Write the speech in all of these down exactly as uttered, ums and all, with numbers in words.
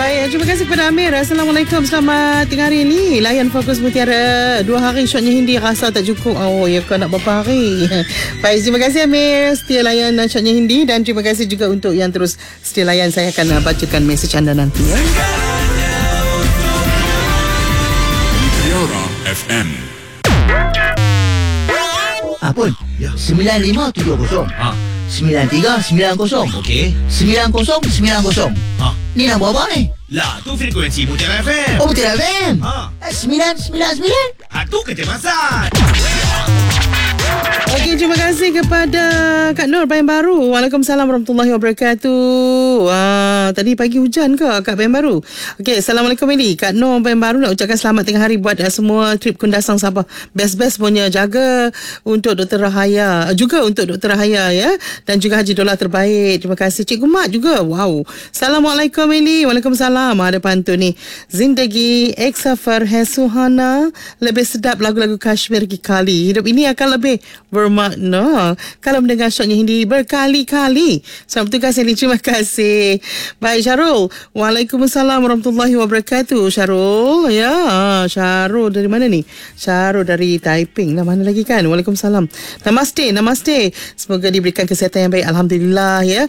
Baik, terima kasih kepada Amir. Assalamualaikum, selamat tengah hari ni. Layan Fokus Mutiara. Dua hari shotnya Hindi rasa tak cukup. Oh, ya kau nak berapa hari? Baik, terima kasih Amir. Setia layan shotnya Hindi. Dan terima kasih juga untuk yang terus setia layan. Saya akan uh, bacakan mesej anda nanti ya. Mutiara F M. Apa? Ya. sembilan lima tujuh kosong. Ha. sembilan tiga sembilan kosong. Okey. sembilan kosong sembilan kosong. Ha. Ni nombor apa ni? Lah, tu frekuensi Mutiara F M. Oh, Mutiara F M. Ha. Eh, sembilan sembilan sembilan. Ha, tu kecemasan. Okey, terima kasih kepada Kak Nur Bayan Baru. Waalaikumsalam warahmatullahi wabarakatuh. Wah, tadi pagi hujan ke Kak Bayan Baru? Okey, Assalamualaikum Eli. Kak Nur Bayan Baru nak ucapkan selamat tengah hari buat uh, semua trip Kundasang Sabah. Best-best punya, jaga untuk Doktor Rahaya. Juga untuk Doktor Rahaya ya. Dan juga Haji Dola terbaik. Terima kasih. Cikgu Mat juga. Wow. Assalamualaikum Eli. Waalaikumsalam. Ada pantun ni. Zindagi ek safar hai suhana. Lebih sedap lagu-lagu Kashmir kali. Hidup ini akan lebih bermakna kalau mendengar shotnya Hindi berkali-kali. Selamat bertugas Eli. Terima kasih. Baik Syarul. Waalaikumsalam warahmatullahi wabarakatuh. Syarul. Ya, Syarul dari mana ni? Syarul dari Taiping lah. Mana lagi kan? Waalaikumsalam. Namaste. Namaste. Semoga diberikan kesihatan yang baik. Alhamdulillah ya.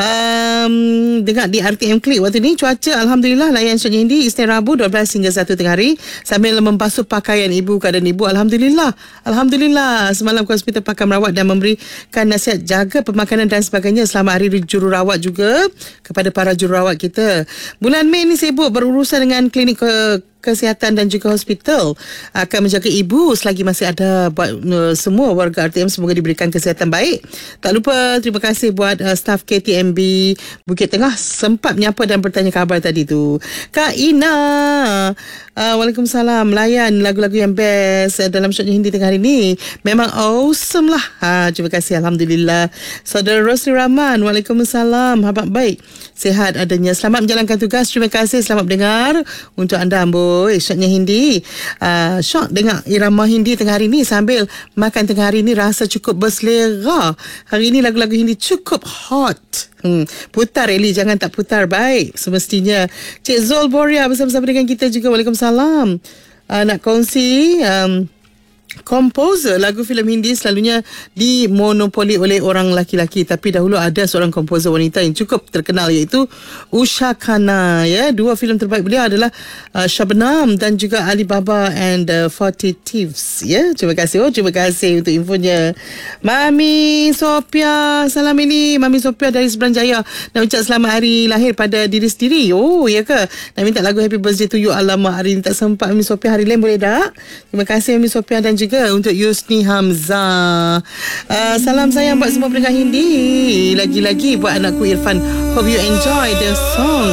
Um, dengar di R T M Klik waktu ni cuaca Alhamdulillah layan shotnya Hindi Isnin Rabu dua belas hingga satu tengah hari sambil membasuh pakaian ibu, keadaan ibu Alhamdulillah. Alhamdulillah. Semalam ke hospital pakar merawat dan memberikan nasihat jaga pemakanan dan sebagainya selama hari jururawat juga kepada para jururawat kita. Bulan Mei ni sibuk berurusan dengan klinik ke kesihatan dan juga hospital, akan menjaga ibu selagi masih ada buat uh, semua warga R T M semoga diberikan kesihatan baik. Tak lupa terima kasih buat uh, staf K T M B Bukit Tengah sempat menyapa dan bertanya khabar tadi tu. Kak Ina, uh, Waalaikumsalam, layan lagu-lagu yang best uh, dalam shotnya Hindi tengah hari ni. Memang awesome lah. Ha, terima kasih Alhamdulillah. Saudara Rosli Rahman, Waalaikumsalam, habang baik, sihat adanya. Selamat menjalankan tugas. Terima kasih, selamat mendengar untuk anda Ambo. Syoknya Hindi. Uh, syok dengar irama Hindi tengah hari ni sambil makan tengah hari ni, rasa cukup berselera. Hari ni lagu-lagu Hindi cukup hot. Hmm. Putar Eli, jangan tak putar. Baik, semestinya. Cik Zul Boria bersama-sama dengan kita juga. Waalaikumsalam. Uh, nak kongsi um, komposer lagu filem Hindi selalunya dimonopoli oleh orang laki-laki, tapi dahulu ada seorang komposer wanita yang cukup terkenal iaitu Usha Khanna ya. Dua filem terbaik beliau adalah uh, Shabnam dan juga Alibaba and uh, forty Thieves ya. Terima kasih. Oh, terima kasih untuk infonya. Mami Sophia, salam ini Mami Sophia dari Seberang Jaya. Nak ucap selamat hari lahir pada diri sendiri. Oh, ya ke? Nak minta lagu Happy Birthday to you. Alamak, hari ni tak sempat Mami Sophia, hari lain boleh tak? Terima kasih Mami Sophia dan juga untuk Yusni Hamzah. Uh, salam sayang buat semua pendengar Hindi. Lagi-lagi buat anakku Irfan. Hope you enjoy the song.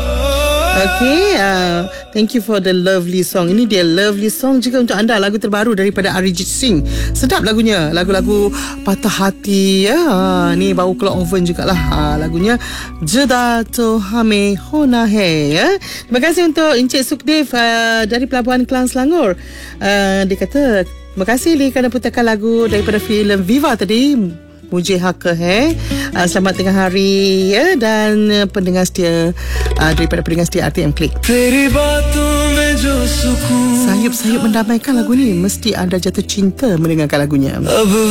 Okay, uh, thank you for the lovely song. Ini dia lovely song juga untuk anda. Lagu terbaru daripada Arijit Singh. Sedap lagunya. Lagu-lagu patah hati ya. Uh, ni baru keluar oven jugalah. Uh, lagunya Jeda To Hame Hona Hai ya. Terima kasih untuk Encik Sukdev uh, dari Pelabuhan Kelang Selangor. Uh, dia kata terima kasih Li kerana putarkan lagu daripada filem Viva tadi, Mujhe Hak Hai. Uh, selamat tengah hari ya, dan uh, pendengar setia uh, daripada pendengar setia R T M Klik. Sayup-sayup mendamaikan lagu ni, mesti anda jatuh cinta mendengarkan lagunya.